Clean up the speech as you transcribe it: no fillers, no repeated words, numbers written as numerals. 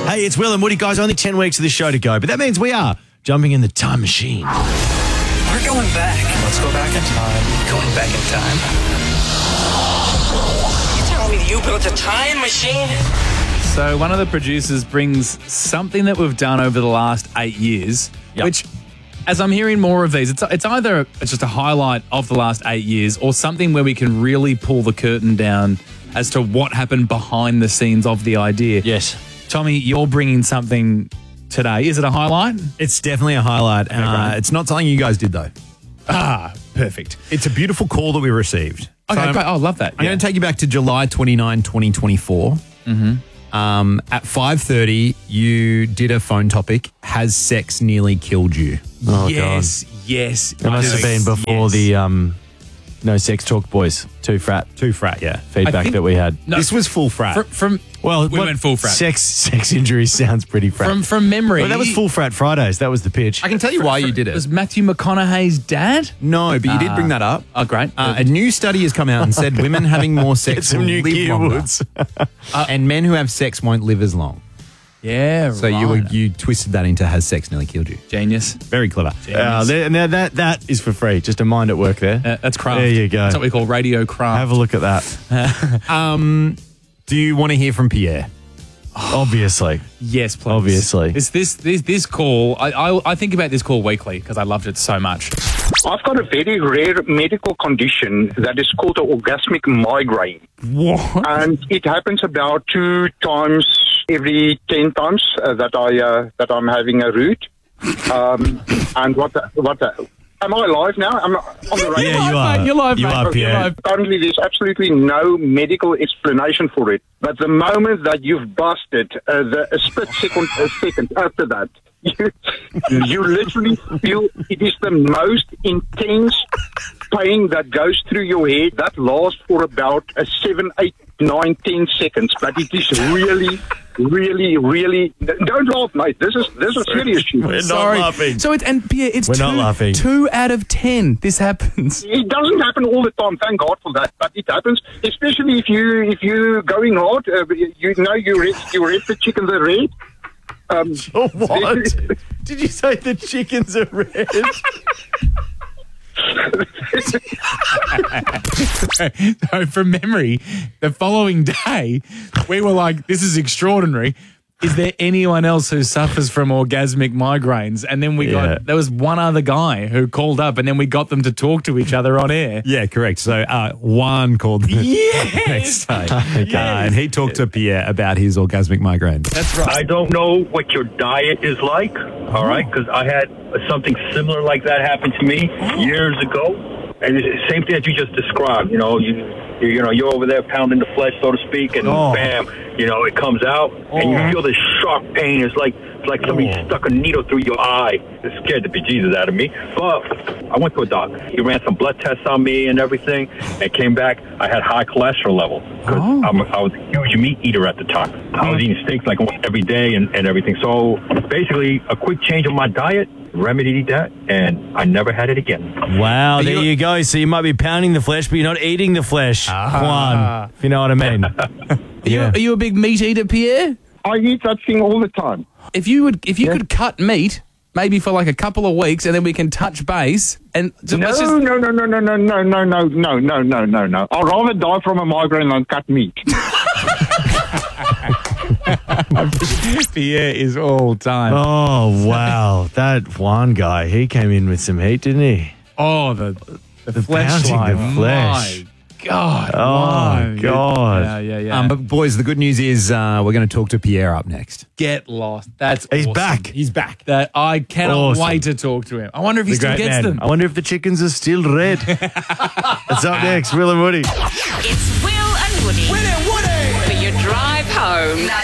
Hey, it's Will and Woody, guys. Only 10 weeks of the show to go, but that means we are jumping in the time machine. We're going back. Let's go back in time. Going back in time. You telling me you built a time machine? So one of the producers brings something that we've done over the last 8 years, which, as I'm hearing more of these, it's either just a highlight of the last 8 years or something where we can really pull the curtain down as to what happened behind the scenes of the idea. Yes. Tommy, you're bringing something today. Is it a highlight? It's definitely a highlight. It's not something you guys did, though. Ah, perfect. It's a beautiful call that we received. Okay, great. I love that. I'm going to take you back to July 29, 2024. At 5:30, you did a phone topic. Has sex nearly killed you? Oh, yes. It must have been before the No Sex Talk Boys. Too frat. Yeah. Feedback that we had. No, This was full frat. We went full frat. Sex injuries sounds pretty frat. From memory. Well, that was Full Frat Fridays. That was the pitch. I can tell you why you did it. Was Matthew McConaughey's dad? No, but you did bring that up. Oh, great. A new study has come out and said women having more sex Some will new live longer. keywords. And men who have sex won't live as long. Yeah, So you twisted that into has sex nearly killed you. Genius. Very clever. Now that is for free. Just a mind at work there. That's craft. There you go. That's what we call radio craft. Have a look at that. Do you want to hear from Pierre? Obviously. Yes, please. Obviously. This call, I think about this call weekly because I loved it so much. I've got a very rare medical condition that is called an orgasmic migraine. What? And it happens about 2 times every 10 times that I'm having a root. And am I alive now? I'm on the radio. Yeah, you are. Mate, you're live, You mate. are, Pierre. You're live. Currently, there's absolutely no medical explanation for it. But the moment that you've busted, a split second after that, you literally feel it is the most intense pain that goes through your head. That lasts for about 7, 8, 9, 10 seconds. But it is really, really, really. Don't laugh, mate. This is serious shit. We're Sorry. not laughing. So Pierre, it's We're not laughing. 2 out of 10. This happens. It doesn't happen all the time. Thank God for that. But it happens, especially if you're going hard. You know you read the chickens are red. What? Did you say the chickens are red? So from memory, the following day, we were like, this is extraordinary. Is there anyone else who suffers from orgasmic migraines? And then there was one other guy who called up and then we got them to talk to each other on air. Yeah, correct. So Juan called the next day. And he talked to Pierre about his orgasmic migraine. That's right. I don't know what your diet is like, all right, because I had something similar like that happen to me years ago. And it's the same thing that you just described. You're over there pounding the flesh, so to speak, and bam, it comes out, and you feel this sharp pain. It's like somebody stuck a needle through your eye. It scared the bejesus out of me. But I went to a doctor. He ran some blood tests on me and everything, and came back. I had high cholesterol levels because I was a huge meat eater at the time. I was eating steaks like every day and everything. So basically, a quick change of my diet remedied that, and I never had it again. Wow, there you go. So you might be pounding the flesh, but you're not eating the flesh. Juan, if you know what I mean. Are you a big meat eater, Pierre? I eat that thing all the time. If you could cut meat, maybe for like a couple of weeks, and then we can touch base. And No. I'd rather die from a migraine than cut meat. Pierre is all time. Oh, wow. That Juan guy, he came in with some heat, didn't he? Oh, the flesh pounding line. the flesh. My God. Oh, God. Yeah. But boys, the good news is we're going to talk to Pierre up next. Get lost. That's He's awesome. back. He's back. That I cannot Awesome. wait to talk to him. I wonder if he The still great gets man. them. I wonder if the chickens are still red. That's up next. Will and Woody. It's Will and Woody. For your drive home.